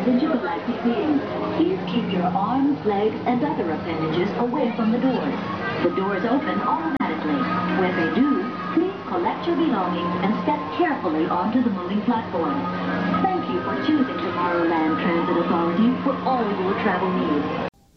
into galactic beings. Please keep your arms, legs, and other appendages away from the doors. The doors open automatically. When they do, please collect your belongings and step carefully onto the moving platform. Thank you for choosing Tomorrowland Transit Authority for all your travel needs.